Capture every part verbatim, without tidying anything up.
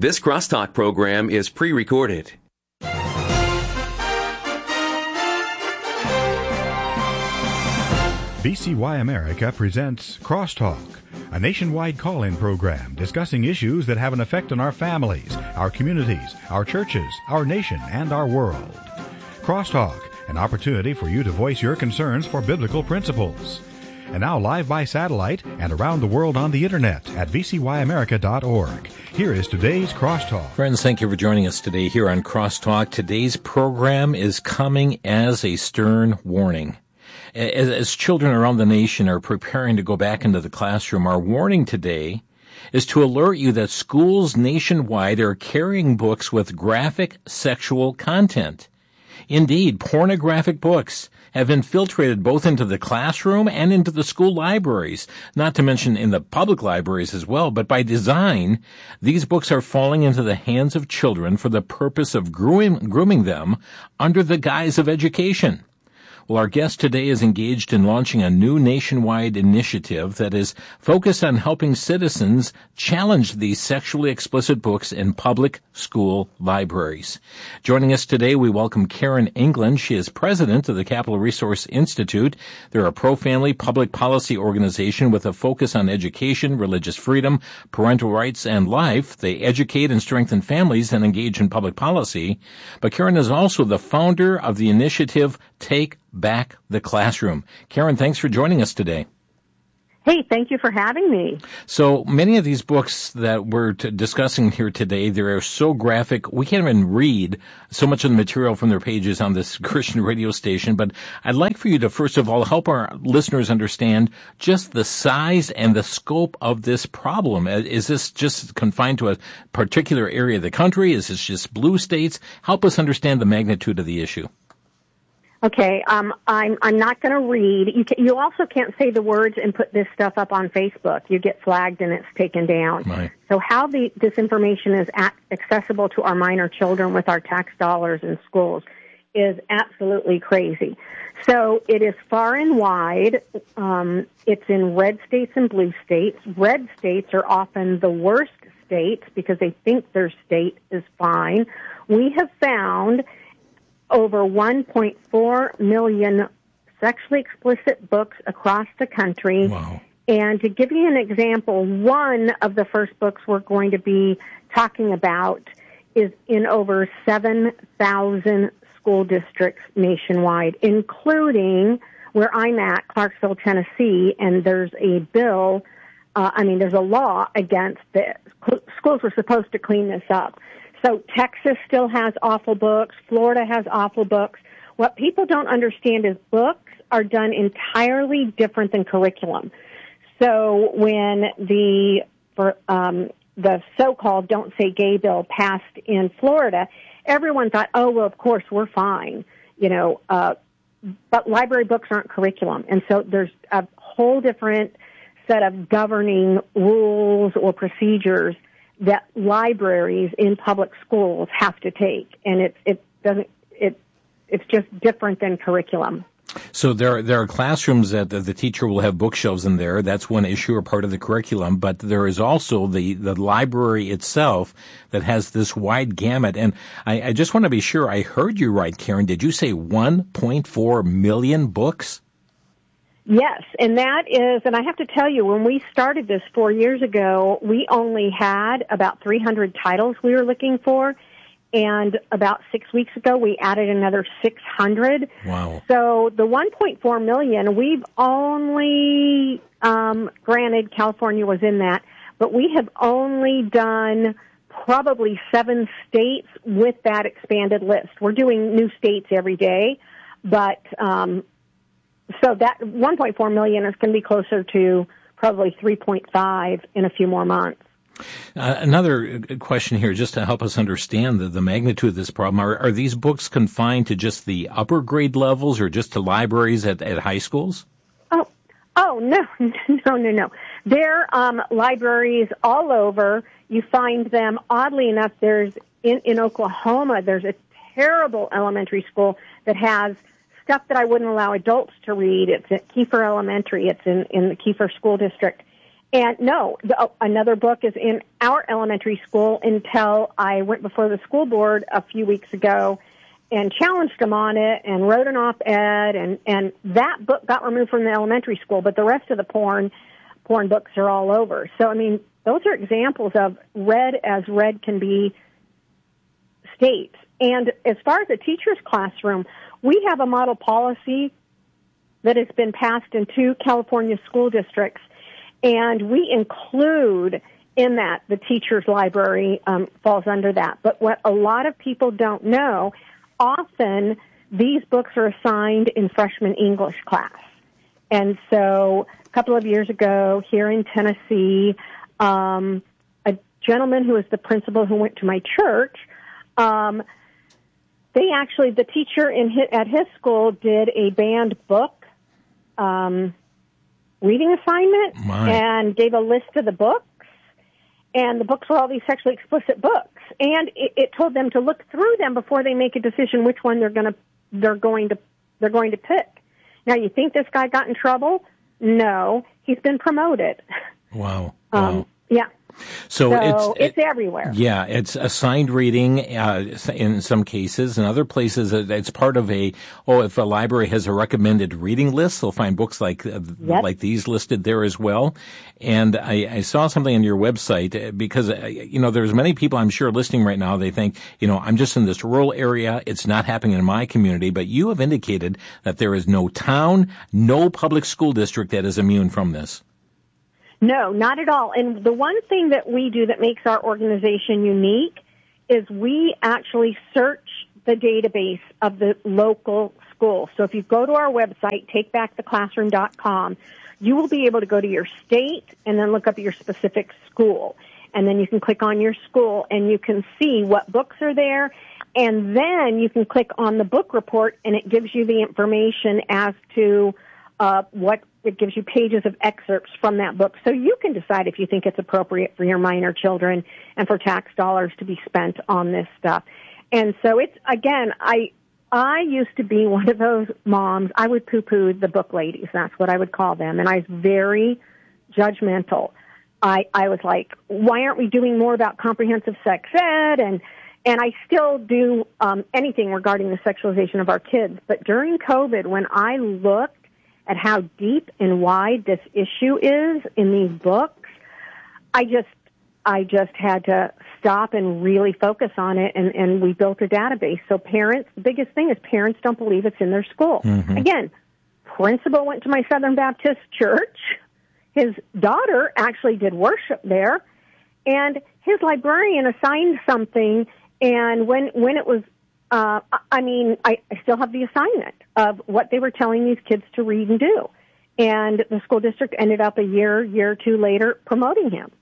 This Crosstalk program is pre-recorded. V C Y America presents Crosstalk, a nationwide call-in program discussing issues that have an effect on our families, our communities, our churches, our nation, and our world. Crosstalk, an opportunity for you to voice your concerns for biblical principles. And now live by satellite and around the world on the internet at v c y america dot org. Here is today's Crosstalk. Friends, thank you for joining us today here on Crosstalk. Today's program is coming as a stern warning. As, as children around the nation are preparing to go back into the classroom, our warning today is to alert you that schools nationwide are carrying books with graphic sexual content. Indeed, pornographic books have infiltrated both into the classroom and into the school libraries, not to mention in the public libraries as well. But by design, these books are falling into the hands of children for the purpose of grooming, grooming them under the guise of education. Well, our guest today is engaged in launching a new nationwide initiative that is focused on helping citizens challenge these sexually explicit books in public school libraries. Joining us today, we welcome Karen England. She is president of the Capital Resource Institute. They're a pro-family public policy organization with a focus on education, religious freedom, parental rights, and life. They educate and strengthen families and engage in public policy. But Karen is also the founder of the initiative Take Back the Classroom. Karen, thanks for joining us today. Hey, thank you for having me. So many of these books that we're t- discussing here today, they're so graphic, we can't even read so much of the material from their pages on this Christian radio station. But I'd like for you to, first of all, help our listeners understand just the size and the scope of this problem. Is this just confined to a particular area of the country? Is this just blue states? Help us understand the magnitude of the issue. Okay, um, I'm I'm not going to read. You can, you also can't say the words and put this stuff up on Facebook. You get flagged and it's taken down. Right. So how the this information is at, accessible to our minor children with our tax dollars in schools is absolutely crazy. So it is far and wide. Um, it's in red states and blue states. Red states are often the worst states because they think their state is fine. We have found over one point four million sexually explicit books across the country. Wow. And to give you an example, one of the first books we're going to be talking about is in over seven thousand school districts nationwide, including where I'm at, Clarksville, Tennessee, and there's a bill, uh, I mean, there's a law against this. Schools were supposed to clean this up. So Texas still has awful books. Florida has awful books. What people don't understand is books are done entirely different than curriculum. So when the for, um, the so-called Don't Say Gay bill passed in Florida, everyone thought, oh, well, of course, we're fine, you know. Uh, but library books aren't curriculum. And so there's a whole different set of governing rules or procedures that libraries in public schools have to take, and it it doesn't it it's just different than curriculum. So there there are classrooms that the, the teacher will have bookshelves in there. That's one issue or part of the curriculum. But there is also the the library itself that has this wide gamut. And I, I just want to be sure I heard you right, Karen. Did you say one point four million books? Yes, and that is, and I have to tell you, when we started this four years ago, we only had about three hundred titles we were looking for, and about six weeks ago, we added another six hundred. Wow. So the one point four million, we've only, um, granted, California was in that, but we have only done probably seven states with that expanded list. We're doing new states every day, but um so that one point four million is going to be closer to probably three point five in a few more months. Uh, another question here, just to help us understand the, the magnitude of this problem. Are, are these books confined to just the upper grade levels or just to libraries at, at high schools? Oh, oh no, no, no, no. They're um, libraries all over. You find them, oddly enough, there's in, in Oklahoma, there's a terrible elementary school that has stuff that I wouldn't allow adults to read. It's at Kiefer Elementary. It's in, in the Kiefer School District. And no, the, oh, another book is in our elementary school until I went before the school board a few weeks ago and challenged them on it and wrote an op-ed, and, and that book got removed from the elementary school, but the rest of the porn porn books are all over. So, I mean, those are examples of read as read can be states. And as far as the teacher's classroom, we have a model policy that has been passed in two California school districts, and we include in that the teacher's library um, falls under that. But what a lot of people don't know, often these books are assigned in freshman English class. And so a couple of years ago here in Tennessee, um, a gentleman who was the principal who went to my church, um, they actually, the teacher in his, at his school did a banned book um, reading assignment My. and gave a list of the books. And the books were all these sexually explicit books. And it, it told them to look through them before they make a decision which one they're going to they're going to they're going to pick. Now, you think this guy got in trouble? No, he's been promoted. Wow. Um, wow. Yeah. So, So it's it's everywhere. Yeah, it's assigned reading uh, in some cases. In other places, it's part of a, oh, if a library has a recommended reading list, they'll find books like uh, Yep. like these listed there as well. And I, I saw something on your website uh, because, uh, you know, there's many people I'm sure listening right now, they think, you know, I'm just in this rural area. It's not happening in my community. But you have indicated that there is no town, no public school district that is immune from this. No, not at all. And the one thing that we do that makes our organization unique is we actually search the database of the local school. So if you go to our website, take back the classroom dot com, you will be able to go to your state and then look up your specific school. And then you can click on your school and you can see what books are there. And then you can click on the book report and it gives you the information as to uh, what it gives you pages of excerpts from that book. So you can decide if you think it's appropriate for your minor children and for tax dollars to be spent on this stuff. And so it's, again, I I used to be one of those moms. I would poo-poo the book ladies. That's what I would call them. And I was very judgmental. I, I was like, why aren't we doing more about comprehensive sex ed? And, and I still do um, anything regarding the sexualization of our kids. But during COVID, when I looked at how deep and wide this issue is in these books, I just I just had to stop and really focus on it, and, and we built a database. So parents, the biggest thing is parents don't believe it's in their school. Mm-hmm. Again, principal went to my Southern Baptist church. His daughter actually did worship there, and his librarian assigned something, and when, when it was Uh, I mean, I, I still have the assignment of what they were telling these kids to read and do. And the school district ended up a year, year or two later promoting him.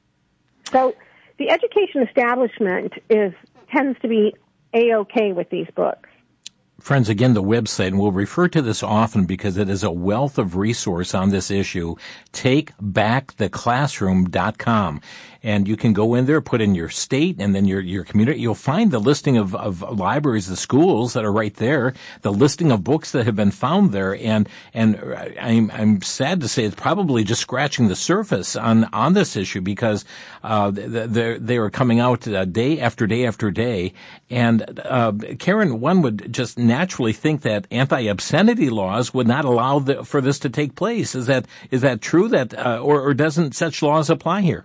So the education establishment is tends to be A-okay with these books. Friends, again, the website, and we'll refer to this often because it is a wealth of resource on this issue, take back the classroom dot com. And you can go in there, put in your state and then your, your community. You'll find the listing of, of libraries, the schools that are right there, the listing of books that have been found there. And, and I'm, I'm sad to say it's probably just scratching the surface on, on this issue because, uh, they they are coming out uh, day after day after day. And, uh, Karen, one would just naturally think that anti-obscenity laws would not allow the, for this to take place. Is that, is that true that, uh, or, or doesn't such laws apply here?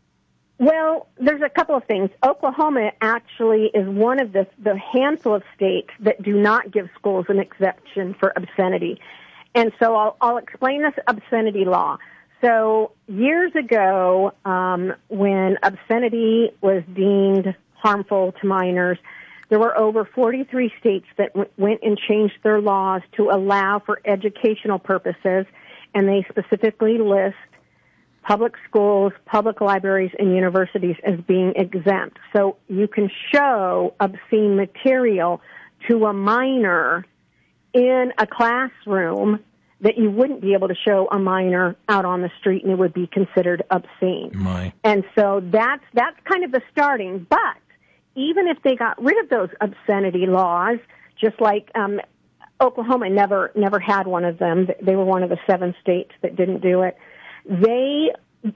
Well, there's a couple of things. Oklahoma actually is one of the, the handful of states that do not give schools an exception for obscenity. And so I'll, I'll explain this obscenity law. So years ago, um, when obscenity was deemed harmful to minors, there were over forty-three states that w- went and changed their laws to allow for educational purposes, and they specifically list public schools, public libraries, and universities as being exempt. So you can show obscene material to a minor in a classroom that you wouldn't be able to show a minor out on the street, and it would be considered obscene. My. And so that's that's kind of the starting. But even if they got rid of those obscenity laws, just like um, Oklahoma never never had one of them, they were one of the seven states that didn't do it. They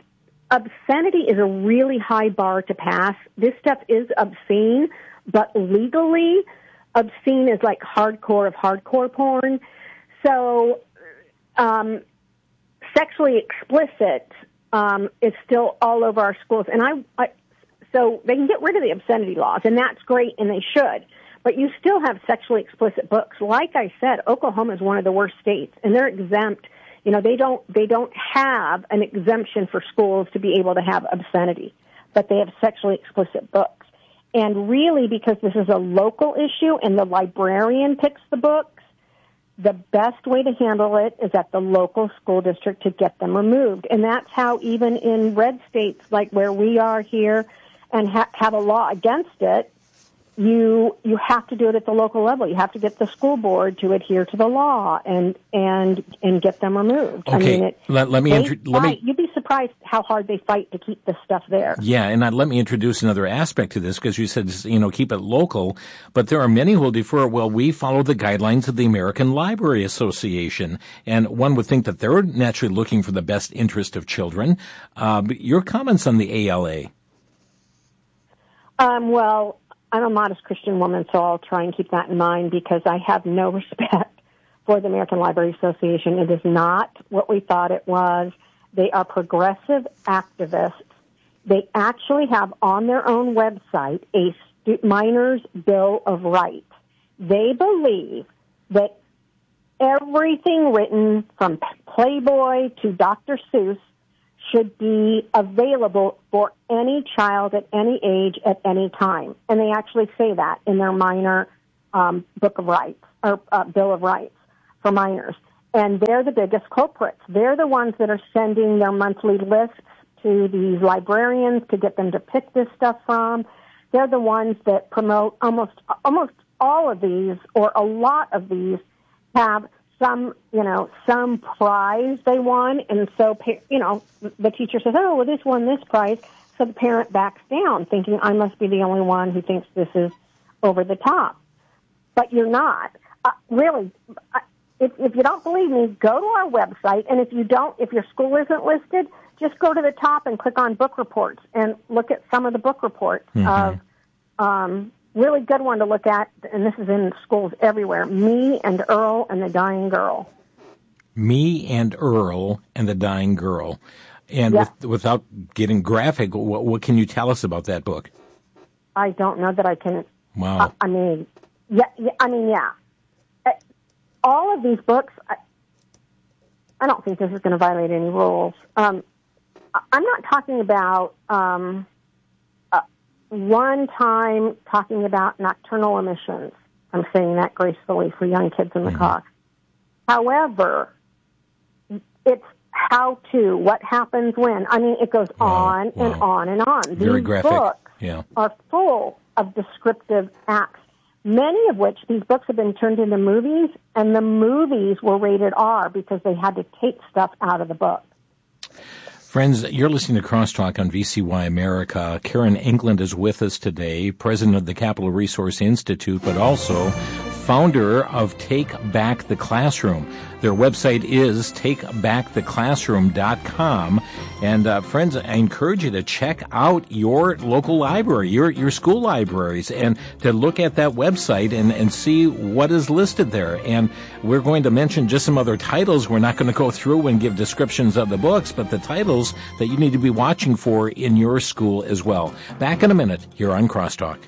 obscenity is a really high bar to pass. This stuff is obscene, but legally, obscene is like hardcore of hardcore porn. So, um, sexually explicit um, is still all over our schools, and I, I, so they can get rid of the obscenity laws, and that's great, and they should. But you still have sexually explicit books. Like I said, Oklahoma is one of the worst states, and they're exempt. You know, they don't they don't have an exemption for schools to be able to have obscenity, but they have sexually explicit books. And really, because this is a local issue and the librarian picks the books, the best way to handle it is at the local school district to get them removed. And that's how even in red states like where we are here and ha- have a law against it, you you have to do it at the local level. You have to get the school board to adhere to the law and and and get them removed. Okay, I mean, it, let, let me intro- let me. You'd be surprised how hard they fight to keep this stuff there. Yeah, and uh, let me introduce another aspect to this, because you said, you know, keep it local, but there are many who will defer. Well, we follow the guidelines of the American Library Association, and one would think that they're naturally looking for the best interest of children. Uh, but your comments on the A L A? Um, well. I'm a modest Christian woman, so I'll try and keep that in mind because I have no respect for the American Library Association. It is not what we thought it was. They are progressive activists. They actually have on their own website a stu- minor's Bill of Rights. They believe that everything written from Playboy to Doctor Seuss should be available for any child at any age at any time. And they actually say that in their minor um, Book of Rights, or uh, Bill of Rights for minors. And they're the biggest culprits. They're the ones that are sending their monthly lists to these librarians to get them to pick this stuff from. They're the ones that promote almost almost all of these, or a lot of these, have some, you know, some prize they won, and so, you know, the teacher says, oh, well, this won this prize, so the parent backs down, thinking I must be the only one who thinks this is over the top. But you're not. Uh, really, if, if you don't believe me, go to our website, and if you don't, if your school isn't listed, just go to the top and click on book reports and look at some of the book reports mm-hmm. of um really good one to look at, and this is in schools everywhere, Me and Earl and the Dying Girl. Me and Earl and the Dying Girl. And yeah. with, without getting graphic, what, what can you tell us about that book? I don't know that I can. Wow. Uh, I mean, yeah, yeah, I mean, yeah. Uh, all of these books, I, I don't think this is going to violate any rules. Um, I'm not talking about... Um, One time talking about nocturnal emissions. I'm saying that gracefully for young kids in the mm-hmm. car. However, it's how to, what happens when. I mean, it goes wow. on wow. and on and on. Very these graphic. books yeah. are full of descriptive acts, many of which these books have been turned into movies, and the movies were rated R because they had to take stuff out of the book. Friends, you're listening to Crosstalk on V C Y America. Karen England is with us today, president of the Capital Resource Institute, but also founder of Take Back the Classroom. Their website is take back the classroom dot com. And uh, friends, I encourage you to check out your local library, your your school libraries, and to look at that website and, and see what is listed there. And we're going to mention just some other titles. We're not going to go through and give descriptions of the books, but the titles that you need to be watching for in your school as well. Back in a minute here on Crosstalk.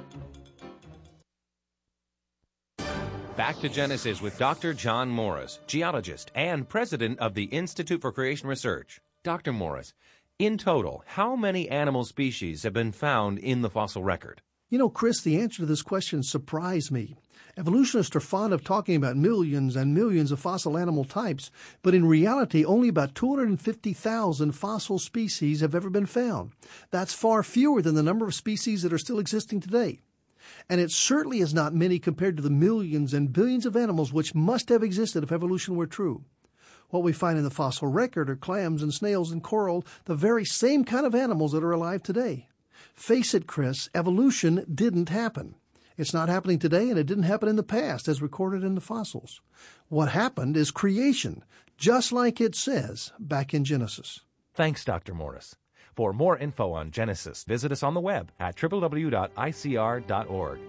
Back to Genesis with Doctor John Morris, geologist and president of the Institute for Creation Research. Doctor Morris, in total, how many animal species have been found in the fossil record? You know, Chris, the answer to this question surprised me. Evolutionists are fond of talking about millions and millions of fossil animal types, but in reality, only about two hundred fifty thousand fossil species have ever been found. That's far fewer than the number of species that are still existing today. And it certainly is not many compared to the millions and billions of animals which must have existed if evolution were true. What we find in the fossil record are clams and snails and coral, the very same kind of animals that are alive today. Face it, Chris, evolution didn't happen. It's not happening today, and it didn't happen in the past, as recorded in the fossils. What happened is creation, just like it says back in Genesis. Thanks, Doctor Morris. For more info on Genesis, visit us on the web at w w w dot i c r dot org.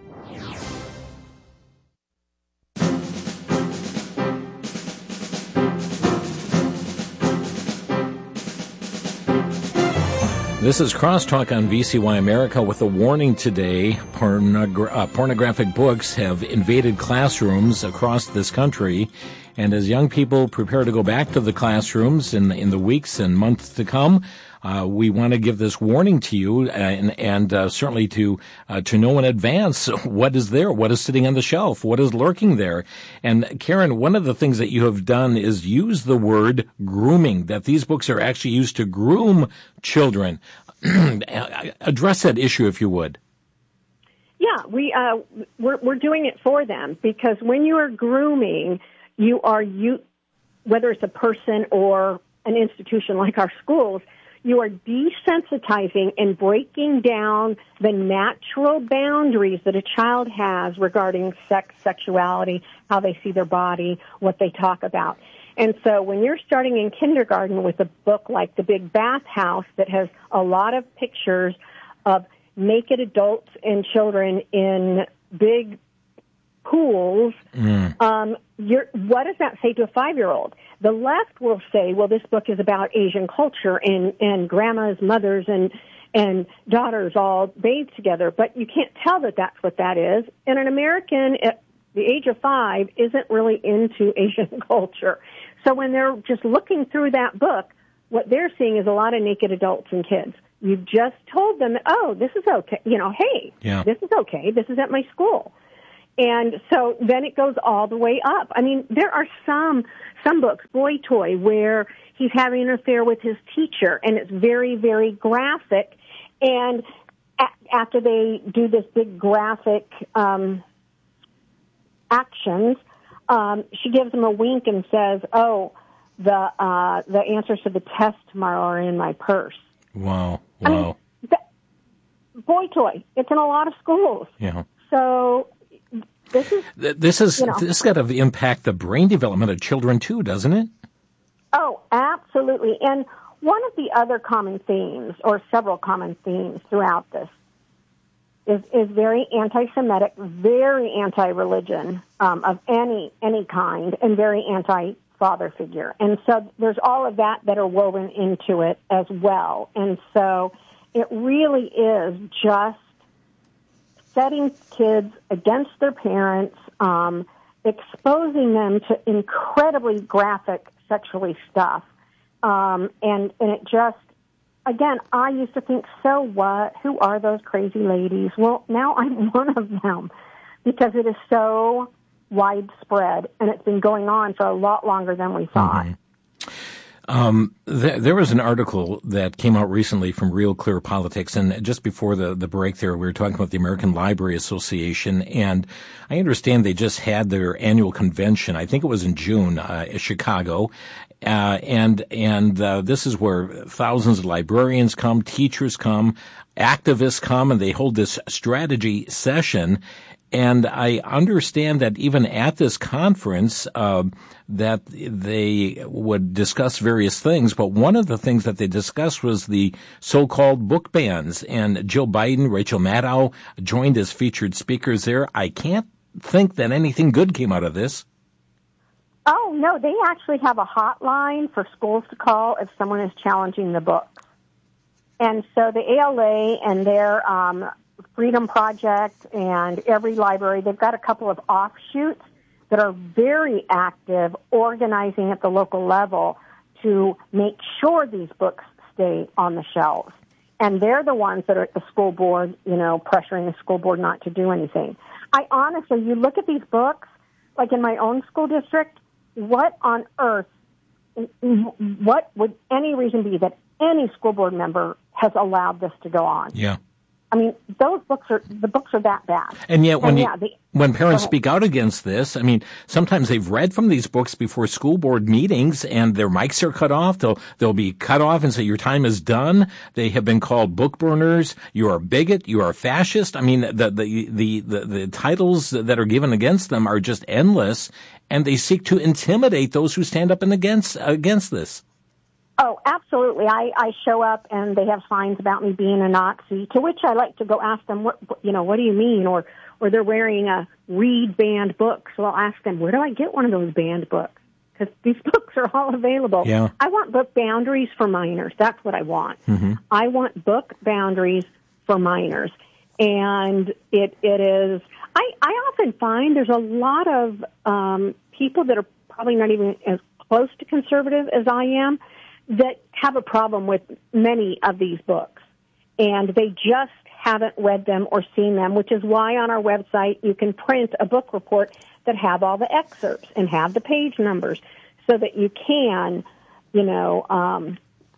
This is Crosstalk on V C Y America with a warning today. Pornogra- uh, pornographic books have invaded classrooms across this country. And as young people prepare to go back to the classrooms in, in the weeks and months to come, uh, we want to give this warning to you and, and uh, certainly to uh, to know in advance what is there, what is sitting on the shelf, what is lurking there. And Karen, one of the things that you have done is use the word grooming, that these books are actually used to groom children. Address that issue, if you would. Yeah, we uh, we're we're doing it for them, because when you are grooming, you are you whether it's a person or an institution like our schools, you are desensitizing and breaking down the natural boundaries that a child has regarding sex, sexuality, how they see their body, what they talk about. And so when you're starting in kindergarten with a book like The Big Bath House that has a lot of pictures of naked adults and children in big pools, mm. um, you're, what does that say to a five-year-old? The left will say, well, this book is about Asian culture and, and grandmas, mothers, and and daughters all bathed together. But you can't tell that that's what that is. And an American at the age of five isn't really into Asian culture. So when they're just looking through that book, what they're seeing is a lot of naked adults and kids. You've just told them, oh, this is okay. You know, hey, yeah. this is okay. This is at my school. And so then it goes all the way up. I mean, there are some some books, Boy Toy, where he's having an affair with his teacher, and it's very, very graphic. And a- after they do this big graphic um, actions, um, she gives him a wink and says, "Oh, the uh, the answers to the test tomorrow are in my purse." Wow! Wow! I mean, th- Boy Toy. It's in a lot of schools. Yeah. So. This is this is you know, this got to impact the brain development of children too, doesn't it? Oh, absolutely. And one of the other common themes, or several common themes throughout this, is is very anti-Semitic, very anti-religion um, of any any kind, and very anti-father figure. And so there's all of that that are woven into it as well. And so it really is just setting kids against their parents, um, exposing them to incredibly graphic sexually stuff. Um, and, and it just, again, I used to think, so what? Who are those crazy ladies? Well, now I'm one of them, because it is so widespread, and it's been going on for a lot longer than we thought. Mm-hmm. Um, th- there was an article that came out recently from Real Clear Politics, and just before the, the break there, we were talking about the American Library Association, and I understand they just had their annual convention. I think it was in June, uh, in Chicago, uh, and and uh, this is where thousands of librarians come, teachers come, activists come, and they hold this strategy session. And I understand that even at this conference, uh, that they would discuss various things, but one of the things that they discussed was the so-called book bans. And Joe Biden, Rachel Maddow joined as featured speakers there. I can't think that anything good came out of this. Oh, no, they actually have a hotline for schools to call if someone is challenging the books. And so the A L A and their um Freedom Project and every library, they've got a couple of offshoots that are very active, organizing at the local level to make sure these books stay on the shelves. And they're the ones that are at the school board, you know, pressuring the school board not to do anything. I honestly, you look at these books, like in my own school district, what on earth, what would any reason be that any school board member has allowed this to go on? Yeah. I mean, those books are, the books are that bad. And yet when, and you, yeah, the, when parents speak out against this, I mean, sometimes they've read from these books before school board meetings and their mics are cut off. They'll, they'll be cut off and say, your time is done. They have been called book burners. You are a bigot. You are a fascist. I mean, the, the, the, the, the titles that are given against them are just endless, and they seek to intimidate those who stand up and against, against this. Oh, absolutely. I, I show up and they have signs about me being a Nazi, to which I like to go ask them, what, you know, what do you mean? Or, or they're wearing a read banned book. So I'll ask them, where do I get one of those banned books? Because these books are all available. Yeah. I want book boundaries for minors. That's what I want. Mm-hmm. I want book boundaries for minors. And it, it is, I, I often find there's a lot of um, people that are probably not even as close to conservative as I am that have a problem with many of these books. And they just haven't read them or seen them, which is why on our website you can print a book report that have all the excerpts and have the page numbers so that you can, you know, um,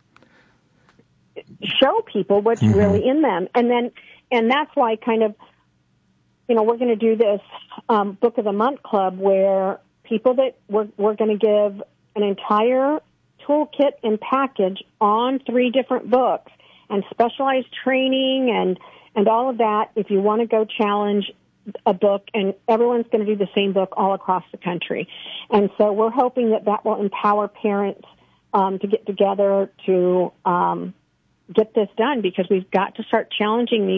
show people what's mm-hmm. really in them. And then, and that's why kind of, you know, we're going to do this um, Book of the Month Club where people that we're, we're going to give an entire toolkit and package on three different books and specialized training and, and all of that if you want to go challenge a book, and everyone's going to do the same book all across the country. And so we're hoping that that will empower parents um, to get together to um, get this done, because we've got to start challenging these